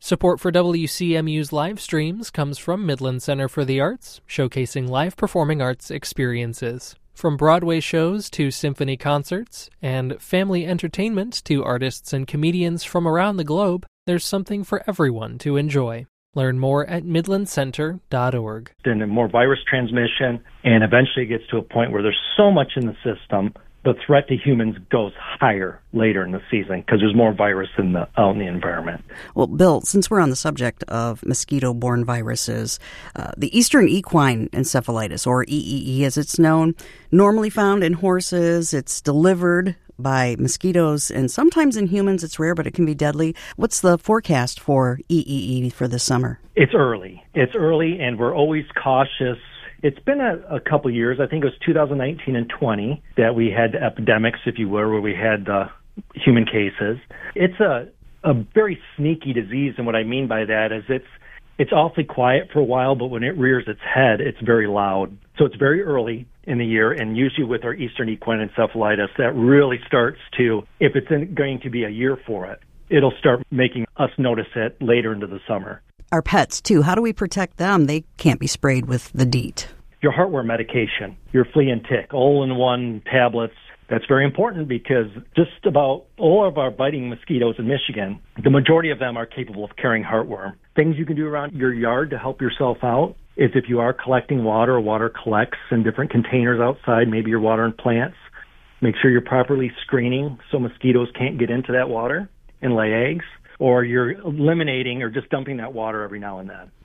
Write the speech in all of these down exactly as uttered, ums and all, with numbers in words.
Support for W C M U's live streams comes from Midland Center for the Arts, showcasing live performing arts experiences. From Broadway shows to symphony concerts, and family entertainment to artists and comedians from around the globe, there's something for everyone to enjoy. Learn more at midland center dot org. And more virus transmission, and eventually it gets to a point where there's so much in the system, the threat to humans goes higher later in the season because there's more virus in the, out in the environment. Well, Bill, since we're on the subject of mosquito-borne viruses, uh, the Eastern equine encephalitis, or E E E as it's known, normally found in horses. It's delivered by mosquitoes, and sometimes in humans it's rare, but it can be deadly. What's the forecast for E E E for this summer? It's early. It's early, and we're always cautious. It's been a, a couple years. I think it was two thousand nineteen and twenty that we had epidemics, if you will, where we had uh, human cases. It's a, a very sneaky disease, and what I mean by that is it's it's awfully quiet for a while, but when it rears its head, it's very loud. So it's very early in the year, and usually with our Eastern equine encephalitis, that really starts to, if it's in, going to be a year for it, it'll start making us notice it later into the summer. Our pets, too, how do we protect them? They can't be sprayed with the DEET. Your heartworm medication, your flea and tick, all-in-one tablets. That's very important because just about all of our biting mosquitoes in Michigan, the majority of them are capable of carrying heartworm. Things you can do around your yard to help yourself out is if you are collecting water or water collects in different containers outside, maybe you're watering plants, make sure you're properly screening so mosquitoes can't get into that water and lay eggs, or you're eliminating or just dumping that water every now and then.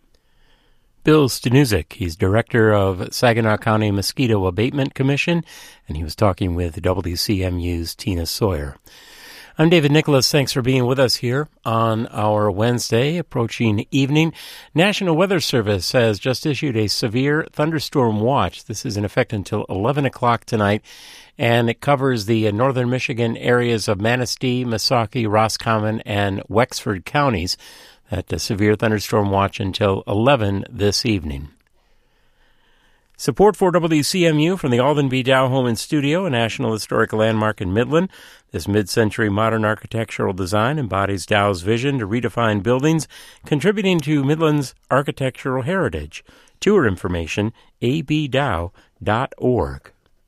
Bill Stanuzik, he's director of Saginaw County Mosquito Abatement Commission, and he was talking with W C M U's Tina Sawyer. I'm David Nicholas. Thanks for being with us here on our Wednesday approaching evening. National Weather Service has just issued a severe thunderstorm watch. This is in effect until eleven o'clock tonight, and it covers the northern Michigan areas of Manistee, Missaukee, Roscommon, and Wexford counties. That uh, severe thunderstorm watch until eleven this evening. Support for W C M U from the Alden B. Dow Home and Studio, a National Historic Landmark in Midland. This mid-century modern architectural design embodies Dow's vision to redefine buildings, contributing to Midland's architectural heritage. Tour information, a b dow dot org.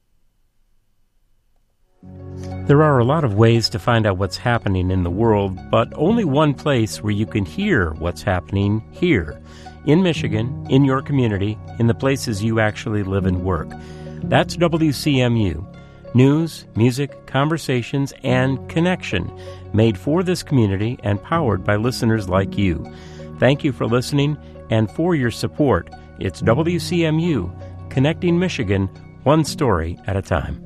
There are a lot of ways to find out what's happening in the world, but only one place where you can hear what's happening here. In Michigan, in your community, in the places you actually live and work. That's W C M U. News, music, conversations, and connection made for this community and powered by listeners like you. Thank you for listening and for your support. It's W C M U, connecting Michigan one story at a time.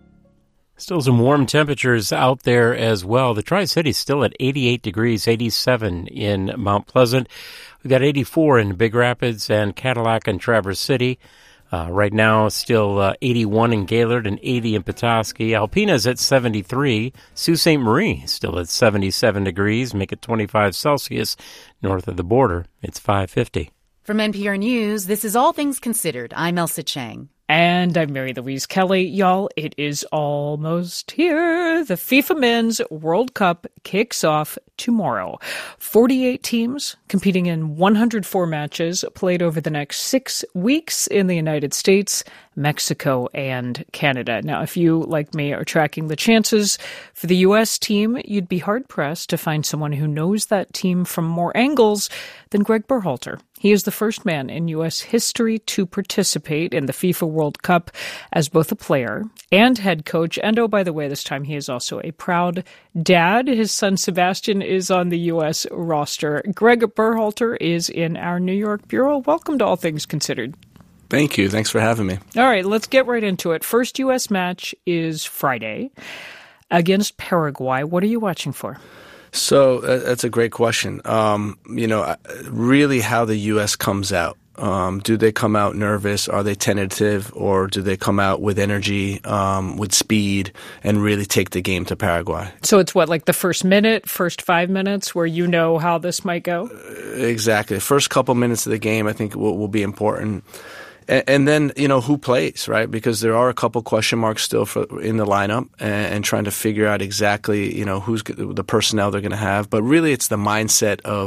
Still some warm temperatures out there as well. The Tri-City's still at eighty-eight degrees, eighty-seven in Mount Pleasant. We've got eighty-four in Big Rapids and Cadillac and Traverse City. Uh, right now, still uh, eighty-one in Gaylord and eighty in Petoskey. Alpena's at seventy-three. Sault Ste. Marie still at seventy-seven degrees. Make it twenty-five Celsius. North of the border, it's five fifty. From N P R News, this is All Things Considered. I'm Elsa Chang. And I'm Mary Louise Kelly. Y'all, it is almost here. The FIFA Men's World Cup kicks off tomorrow. forty-eight teams competing in one hundred four matches played over the next six weeks in the United States, Mexico, and Canada. Now, if you, like me, are tracking the chances for the U S team, you'd be hard-pressed to find someone who knows that team from more angles than Greg Berhalter. He is the first man in U S history to participate in the FIFA World Cup as both a player and head coach. And, oh, by the way, this time he is also a proud dad. His son Sebastian is on the U S roster. Greg Berhalter is in our New York bureau. Welcome to All Things Considered. Thank you. Thanks for having me. All right, let's get right into it. First U S match is Friday against Paraguay. What are you watching for? So uh, that's a great question. Um, you know, really how the U S comes out. Um, do they come out nervous? Are they tentative? Or do they come out with energy, um, with speed, and really take the game to Paraguay? So it's what, like the first minute, first five minutes where you know how this might go? Uh, exactly. First couple minutes of the game, I think, will, will be important. And then, you know, who plays, right? Because there are a couple question marks still for, in the lineup and, and trying to figure out exactly, you know, who's the personnel they're going to have. But really, it's the mindset of